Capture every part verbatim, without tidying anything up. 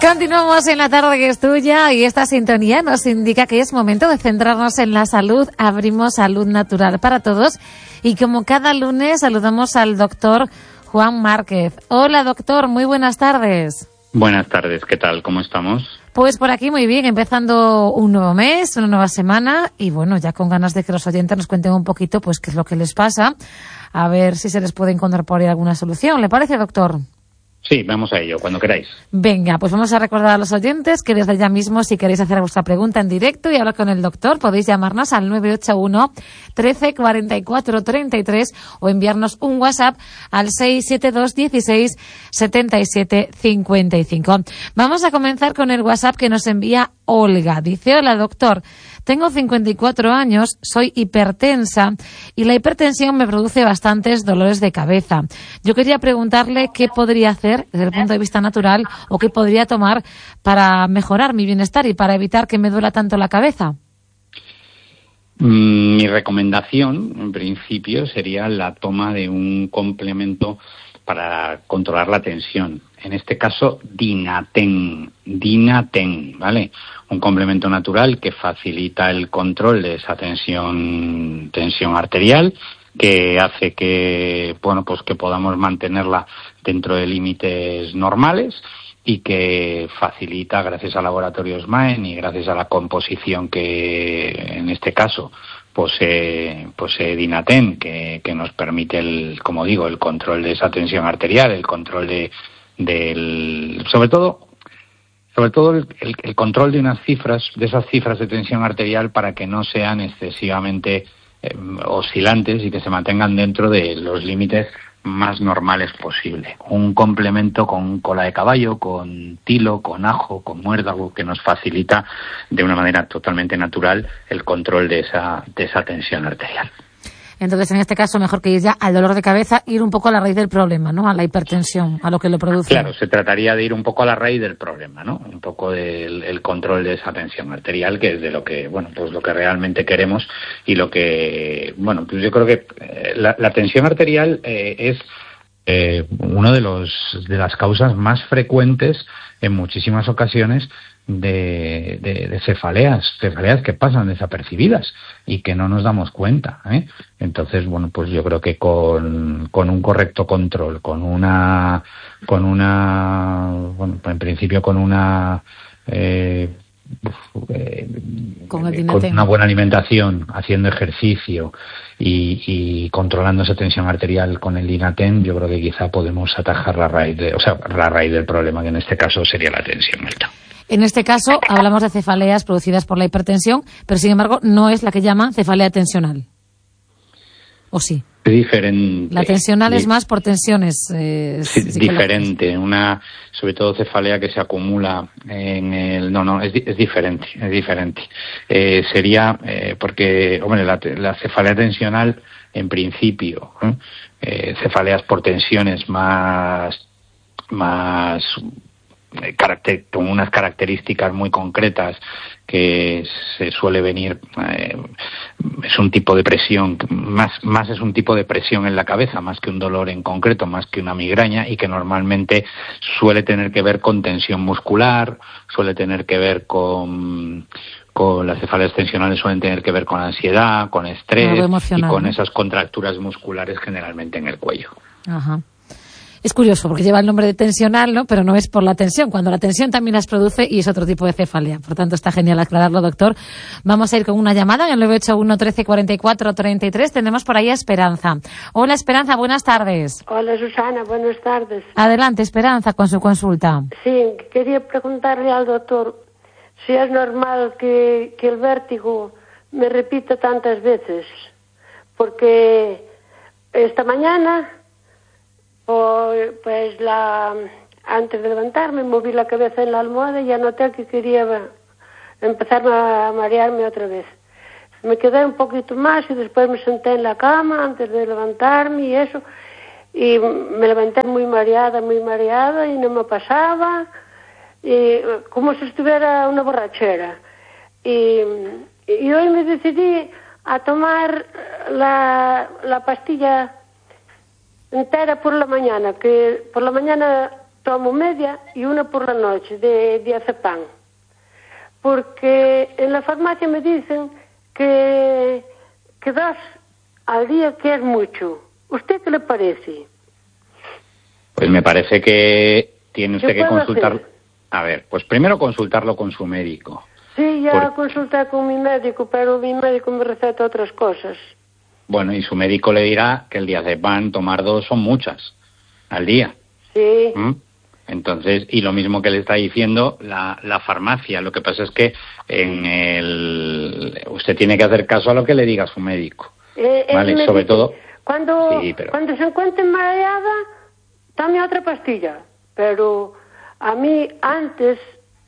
Continuamos en La Tarde que es tuya y esta sintonía nos indica que es momento de centrarnos en la salud. Abrimos Salud Natural para Todos y como cada lunes saludamos al doctor Juan Márquez. Hola doctor, muy buenas tardes. Buenas tardes, ¿qué tal? ¿Cómo estamos? Pues por aquí muy bien, empezando un nuevo mes, una nueva semana y bueno, ya con ganas de que los oyentes nos cuenten un poquito pues qué es lo que les pasa, a ver si se les puede encontrar por ahí alguna solución. ¿Le parece, doctor? Sí, vamos a ello, cuando queráis. Venga, pues vamos a recordar a los oyentes que desde ya mismo, si queréis hacer vuestra pregunta en directo y hablar con el doctor, podéis llamarnos al nueve ocho uno, trece, cuarenta y cuatro, treinta y tres o enviarnos un WhatsApp al seis siete dos, dieciséis, setenta y siete, cincuenta y cinco. Vamos a comenzar con el WhatsApp que nos envía Olga. Dice, hola doctor, tengo cincuenta y cuatro años, soy hipertensa y la hipertensión me produce bastantes dolores de cabeza. Yo quería preguntarle qué podría hacer desde el punto de vista natural o qué podría tomar para mejorar mi bienestar y para evitar que me duela tanto la cabeza. Mi recomendación, en principio, sería la toma de un complemento para controlar la tensión. En este caso, Dinaten, Dinaten, ¿vale? Un complemento natural que facilita el control de esa tensión, tensión arterial, que hace que, bueno, pues que podamos mantenerla dentro de límites normales y que facilita, gracias a laboratorios M A E N y gracias a la composición que, en este caso, posee, posee Dinaten, que, que nos permite, el, como digo, el control de esa tensión arterial, el control de, del, sobre todo, sobre todo el, el, el control de unas cifras, de esas cifras de tensión arterial para que no sean excesivamente eh, oscilantes y que se mantengan dentro de los límites más normales posible. Un complemento con cola de caballo, con tilo, con ajo, con muérdago, que nos facilita de una manera totalmente natural el control de esa, de esa tensión arterial. Entonces, en este caso, mejor que ir ya al dolor de cabeza, ir un poco a la raíz del problema, ¿no? A la hipertensión, a lo que lo produce. Claro, se trataría de ir un poco a la raíz del problema, ¿no? Un poco del el control de esa tensión arterial, que es de lo que, bueno, pues lo que realmente queremos y lo que, bueno, pues yo creo que eh, la, la tensión arterial eh, es eh, una de los de las causas más frecuentes en muchísimas ocasiones de, de, de cefaleas, cefaleas que pasan desapercibidas y que no nos damos cuenta, ¿eh? Entonces, bueno, pues yo creo que con, con un correcto control, con una, con una, bueno, en principio con una, eh, eh, con, el con una buena alimentación, haciendo ejercicio y, y controlando esa tensión arterial con el Dinaten, yo creo que quizá podemos atajar la raíz, de, o sea, la raíz del problema, que en este caso sería la tensión alta. En este caso, hablamos de cefaleas producidas por la hipertensión, pero sin embargo no es la que llaman cefalea tensional. ¿O sí? Diferente. La tensional es más por tensiones eh, sí, diferente, una, sobre todo cefalea que se acumula en el, no, no, es, es diferente, es diferente. Eh, sería, eh, porque, hombre, la, la cefalea tensional, en principio, ¿eh? Eh, cefaleas por tensiones más, más, Caracter, con unas características muy concretas que se suele venir, eh, es un tipo de presión, más, más es un tipo de presión en la cabeza, más que un dolor en concreto, más que una migraña, y que normalmente suele tener que ver con tensión muscular, suele tener que ver con, con las cefaleas tensionales suelen tener que ver con ansiedad, con estrés y con ¿no? esas contracturas musculares generalmente en el cuello. Ajá. Es curioso porque lleva el nombre de tensional, ¿no? Pero no es por la tensión, cuando la tensión también las produce y es otro tipo de cefalea. Por tanto, está genial aclararlo, doctor. Vamos a ir con una llamada en el nueve ocho uno, trece, cuarenta y cuatro, treinta y tres. Tenemos por ahí a Esperanza. Hola, Esperanza, buenas tardes. Hola, Susana, buenas tardes. Adelante, Esperanza, con su consulta. Sí, quería preguntarle al doctor si es normal que, que el vértigo me repita tantas veces. Porque esta mañana... Pues la, antes de levantarme moví la cabeza en la almohada y anoté que quería empezar a marearme otra vez. Me quedé un poquito más y después me senté en la cama antes de levantarme y eso, y me levanté muy mareada, muy mareada y no me pasaba, y como si estuviera una borrachera. Y, y hoy me decidí a tomar la, la pastilla entera por la mañana, que por la mañana tomo media y una por la noche de diazepam. Porque en la farmacia me dicen que, que dos al día que es mucho. ¿Usted qué le parece? Pues me parece que tiene usted que consultar. Hacer? A ver, pues primero consultarlo con su médico. Sí, ya Por... consulté con mi médico, pero mi médico me receta otras cosas. Bueno, y su médico le dirá que el diazepam, tomar dos son muchas al día. Sí. ¿Mm? Entonces, y lo mismo que le está diciendo la, la farmacia. Lo que pasa es que en el usted tiene que hacer caso a lo que le diga su médico. Eh, ¿Vale? Sobre dice, todo... Cuando, sí, pero... cuando se encuentre mareada, tome otra pastilla. Pero a mí antes,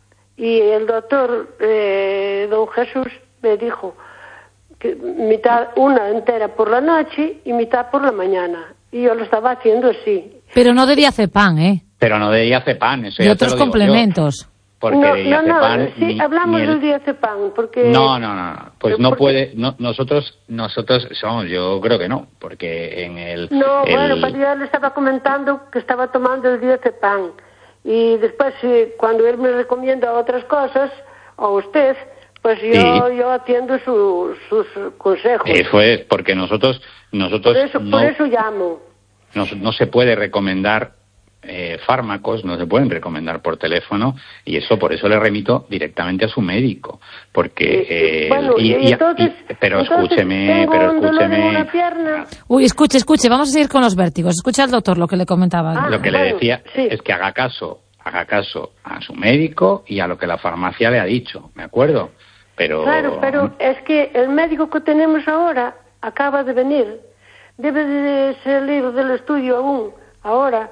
y el doctor, eh, don Jesús, me dijo que mitad, una entera por la noche y mitad por la mañana. Y yo lo estaba haciendo así. Pero no de diazepam, ¿eh? Pero no de diazepam, eso de ya otros te lo digo complementos. Yo, porque no, de diazepam, no, no, sí, ni, hablamos ni el... del diazepam, porque... No, no, no, pues no porque... puede, no, nosotros, nosotros somos, yo creo que no, porque en el... No, el... bueno, pues yo le estaba comentando que estaba tomando el diazepam, y después eh, cuando él me recomienda otras cosas, o usted, pues yo, sí. yo atiendo su, sus consejos. Eso es, porque nosotros, nosotros por eso, no, por eso llamo. No, no se puede recomendar eh, fármacos, no se pueden recomendar por teléfono, y eso por eso le remito directamente a su médico, porque eh, bueno, y, y, y, entonces, y, pero entonces escúcheme, tengo pero un dolor escúcheme. En una pierna. Uy, escuche, escuche, vamos a seguir con los vértigos. Escucha al doctor lo que le comentaba. Ah, lo que bueno, le decía sí. es que haga caso, haga caso a su médico y a lo que la farmacia le ha dicho, ¿me acuerdo? Pero claro, pero es que el médico que tenemos ahora acaba de venir, debe de salir del estudio aún ahora,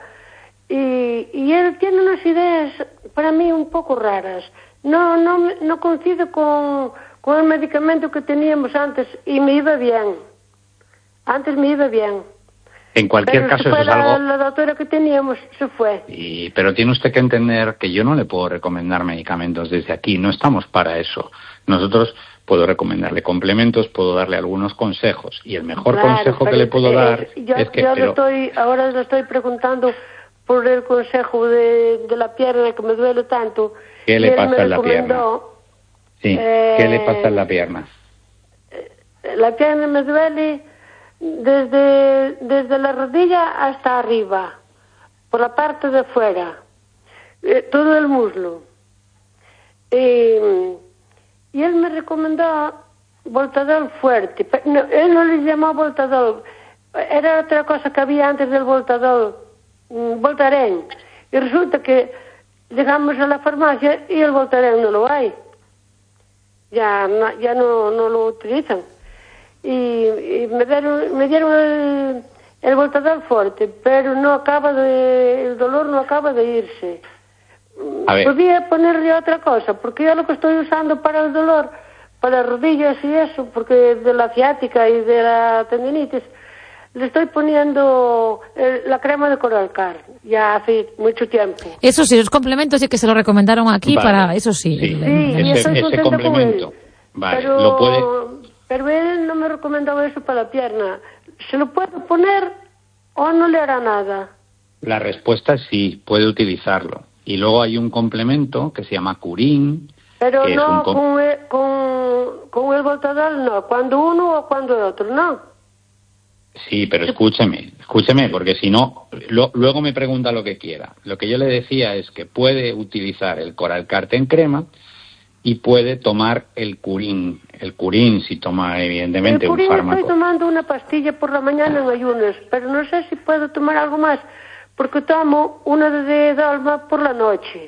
y, y él tiene unas ideas para mí un poco raras. No, no, no coincide con, con el medicamento que teníamos antes y me iba bien. Antes me iba bien. En cualquier pero caso, se fue eso es la, algo... la doctora que teníamos se fue. Y, pero tiene usted que entender que yo no le puedo recomendar medicamentos desde aquí, no estamos para eso. Nosotros puedo recomendarle complementos, puedo darle algunos consejos, y el mejor claro, consejo que le puedo eh, dar yo, es que... Yo pero... le estoy, ahora le estoy preguntando por el consejo de, de la pierna que me duele tanto. ¿Qué le pasa en la pierna? Sí, eh, ¿qué le pasa en la pierna? La pierna me duele desde, desde la rodilla hasta arriba, por la parte de fuera, eh, todo el muslo. Eh, y él me recomendó Voltadol fuerte. Pero no, él no le llamó Voltadol, era otra cosa que había antes del Voltadol, um, Voltaren. Y resulta que llegamos a la farmacia y el Voltaren no lo hay. Ya, no, ya no, no lo utilizan. Y, y me dieron, me dieron el, el Voltadol fuerte, pero no acaba de, el dolor no acaba de irse. Podría ponerle otra cosa, porque yo lo que estoy usando para el dolor, para las rodillas y eso, porque de la ciática y de la tendinitis, le estoy poniendo el, la crema de Coralcar, ya hace mucho tiempo. Eso sí, los complementos sí que se lo recomendaron aquí, vale. para eso sí. Sí, el, sí el, y estoy ese, ese complemento. Vale, pero, lo puede... pero él no me recomendó eso para la pierna. ¿Se lo puedo poner o no le hará nada? La respuesta es sí, puede utilizarlo. Y luego hay un complemento que se llama Curín. Pero que no, es un com- con, el, con, con el Voltadol no. Cuando uno o cuando el otro, no. Sí, pero escúcheme, escúcheme, porque si no, lo, luego me pregunta lo que quiera. Lo que yo le decía es que puede utilizar el Coralcart en crema y puede tomar el Curín. El Curín, si toma evidentemente el un Curín fármaco. Estoy tomando una pastilla por la mañana en ayunas, pero no sé si puedo tomar algo más, porque tomo una de Dolma por la noche.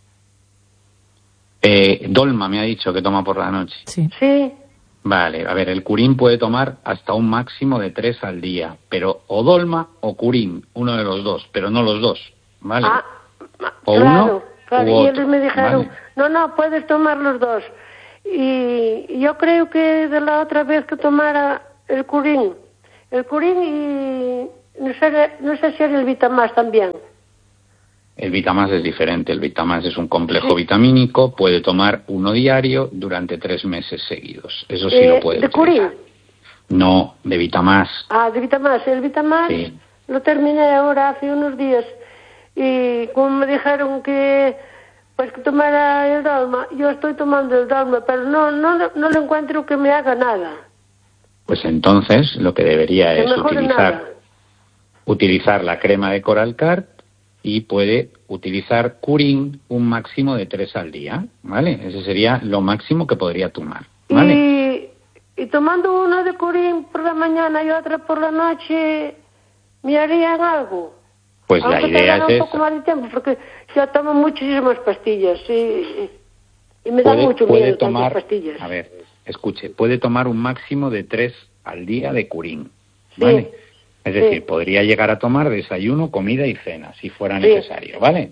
Eh, Dolma me ha dicho que toma por la noche. Sí. Sí. Vale, a ver, el Curín puede tomar hasta un máximo de tres al día, pero o Dolma o Curín, uno de los dos, pero no los dos, ¿vale? Ah, o claro, uno claro. u Y otro, ellos me dijeron, ¿vale? no, no, puedes tomar los dos. Y yo creo que de la otra vez que tomara el Curín, el Curín y no sé, no sé si era el Vitamás también. El Vitamás es diferente, el Vitamás es un complejo Sí. vitamínico, puede tomar uno diario durante tres meses seguidos, eso sí Eh, lo puede ¿de utilizar. Curín? No, de Vitamás. Ah, de Vitamás. El Vitamás Sí. lo terminé ahora hace unos días y como me dijeron que pues que tomara el Dalma, yo estoy tomando el Dalma, pero no no no le encuentro que me haga nada. Pues entonces lo que debería Que es mejore utilizar nada. utilizar la crema de Coralcart y puede utilizar Curín un máximo de tres al día, ¿vale? Ese sería lo máximo que podría tomar, ¿vale? Y, y tomando una de Curín por la mañana y otra por la noche, ¿me harían algo? Pues Aunque la idea tardara es un poco esa. más de tiempo, porque ya tomo muchísimas pastillas y, y me da Puede, mucho puede miedo tomar, tantas pastillas. a ver, escuche, puede tomar un máximo de tres al día de Curín, ¿vale? Sí. Es decir, Sí. podría llegar a tomar desayuno, comida y cena, si fuera Sí. necesario, ¿vale?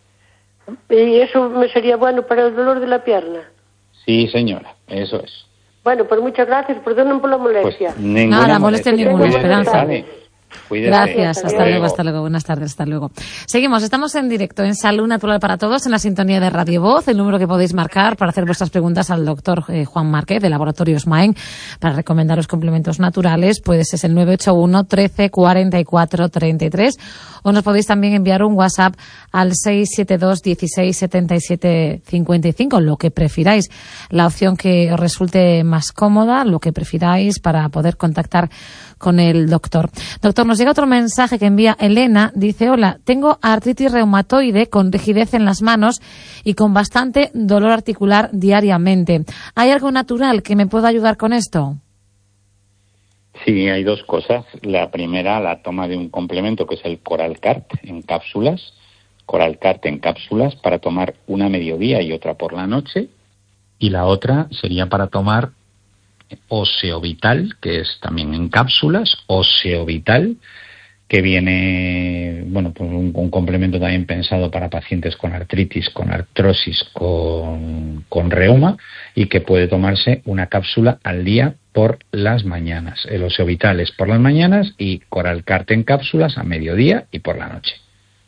Y eso me sería bueno para el dolor de la pierna. Sí, señora, eso es. Bueno, pues muchas gracias, perdonen por la Pues molestia. ninguna Nada, molestia ninguna, Cuídese, Esperanza. ¿vale? Cuídese. Gracias, hasta Luego. luego, hasta luego. Buenas tardes, hasta luego. Seguimos, estamos en directo en Salud Natural para Todos, en la sintonía de Radio Voz, el número que podéis marcar para hacer vuestras preguntas al doctor eh, Juan Márquez, de Laboratorios Main, para recomendar los complementos naturales, pues es el nueve ocho uno, trece, cuarenta y cuatro, treinta y tres, o nos podéis también enviar un WhatsApp al seis siete dos, dieciséis, setenta y siete, cincuenta y cinco, lo que prefiráis, la opción que os resulte más cómoda, lo que prefiráis para poder contactar con el doctor. Doctor, nos llega otro mensaje que envía Elena. Dice, hola, tengo artritis reumatoide con rigidez en las manos y con bastante dolor articular diariamente. ¿Hay algo natural que me pueda ayudar con esto? Sí, hay dos cosas. La primera, la toma de un complemento que es el Coralcart en cápsulas. Coralcart en cápsulas para tomar una a mediodía y otra por la noche. Y la otra sería para tomar Oseovital, que es también en cápsulas, Oseovital, que viene, bueno, pues un, un complemento también pensado para pacientes con artritis, con artrosis, con, con reuma, y que puede tomarse una cápsula al día por las mañanas. El Oseovital es por las mañanas y Coralcart en cápsulas a mediodía y por la noche.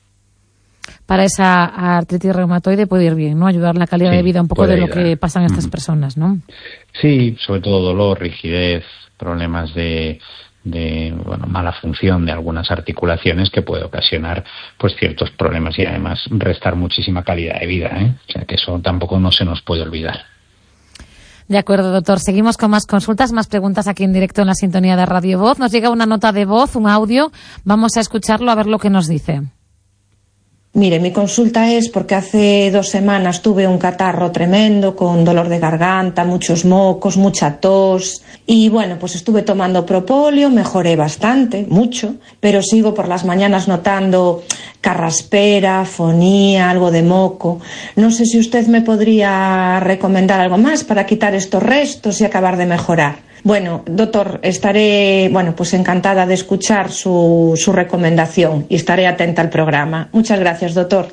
Para esa artritis reumatoide puede ir bien, ¿no? Ayudar la calidad Sí, de vida un poco puede de lo ayudar. que pasan estas Mm. personas, ¿no? Sí, sobre todo dolor, rigidez, problemas de, de bueno, mala función de algunas articulaciones que puede ocasionar pues ciertos problemas y además restar muchísima calidad de vida, ¿eh? O sea que eso tampoco no se nos puede olvidar. De acuerdo, doctor. Seguimos con más consultas, más preguntas aquí en directo en la sintonía de Radio Voz. Nos llega una nota de voz, un audio. Vamos a escucharlo a ver lo que nos dice. Mire, mi consulta es porque hace dos semanas tuve un catarro tremendo con dolor de garganta, muchos mocos, mucha tos y bueno, pues estuve tomando propóleo, mejoré bastante, mucho, pero sigo por las mañanas notando carraspera, fonía, algo de moco. No sé si usted me podría recomendar algo más para quitar estos restos y acabar de mejorar. Bueno, doctor, estaré, bueno, pues encantada de escuchar su, su recomendación y estaré atenta al programa. Muchas gracias, doctor.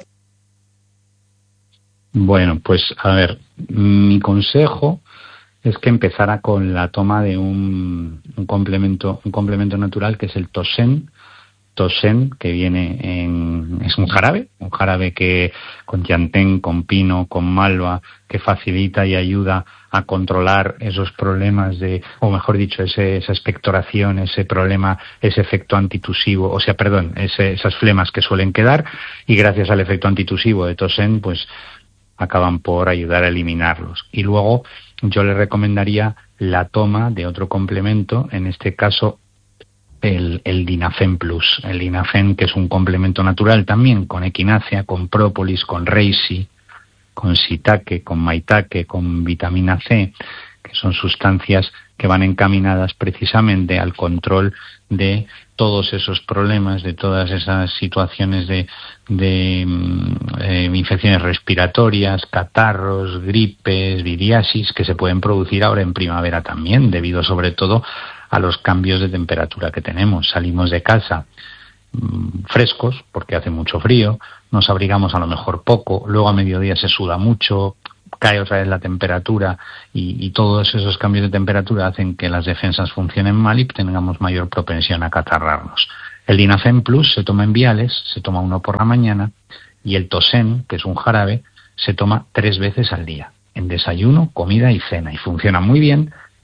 Bueno, pues a ver, mi consejo es que empezara con la toma de un, un complemento, un complemento natural que es el Tosen. Tosen, que viene en, es un jarabe, un jarabe que con llantén, con pino, con malva, que facilita y ayuda a controlar esos problemas de, o mejor dicho, ese, esa expectoración, ese problema, ese efecto antitusivo, o sea, perdón, ese, esas flemas que suelen quedar, y gracias al efecto antitusivo de Tosen, pues acaban por ayudar a eliminarlos. Y luego yo le recomendaría la toma de otro complemento, en este caso El, el Dinafen Plus, el Dinafen, que es un complemento natural también con equinacia, con própolis, con reishi, con shiitake, con maitake, con vitamina C, que son sustancias que van encaminadas precisamente al control de todos esos problemas, de todas esas situaciones de, de eh, infecciones respiratorias, catarros, gripes, viriasis, que se pueden producir ahora en primavera también, debido sobre todo a los cambios de temperatura que tenemos. Salimos de casa mmm, frescos porque hace mucho frío, nos abrigamos a lo mejor poco, luego a mediodía se suda mucho, cae otra vez la temperatura y, y todos esos cambios de temperatura hacen que las defensas funcionen mal y tengamos mayor propensión a catarrarnos. El Dinafen Plus se toma en viales, se toma uno por la mañana, y el Tosen, que es un jarabe, se toma tres veces al día, en desayuno, comida y cena, y funciona muy bien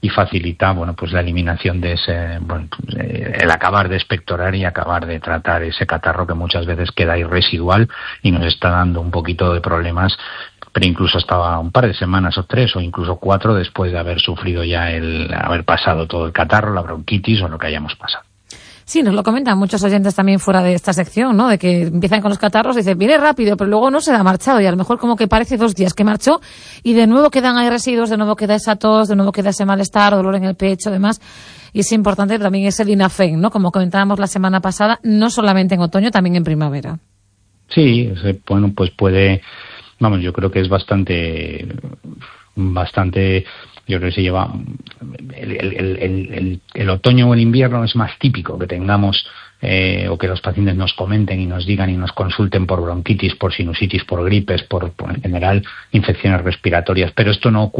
y facilita, bueno, pues la eliminación de ese, bueno, pues, eh, el acabar de expectorar y acabar de tratar ese catarro que muchas veces queda ahí residual y nos está dando un poquito de problemas, pero incluso hasta un par de semanas o tres o incluso cuatro después de haber sufrido ya el, haber pasado todo el catarro, la bronquitis o lo que hayamos pasado. Sí, nos lo comentan muchos oyentes también fuera de esta sección, ¿no? De que empiezan con los catarros y dicen, viene rápido, pero luego no se ha marchado y a lo mejor como que parece dos días que marchó y de nuevo quedan ahí residuos, de nuevo queda esa tos, de nuevo queda ese malestar, dolor en el pecho, demás. Y es importante también ese Dinafen, ¿no? Como comentábamos la semana pasada, no solamente en otoño, también en primavera. Sí, bueno, pues puede, vamos, yo creo que es bastante, bastante... Yo creo que se lleva el, el, el, el, el otoño o el invierno es más típico que tengamos eh, o que los pacientes nos comenten y nos digan y nos consulten por bronquitis, por sinusitis, por gripes, por, por en general infecciones respiratorias, pero esto no ocurre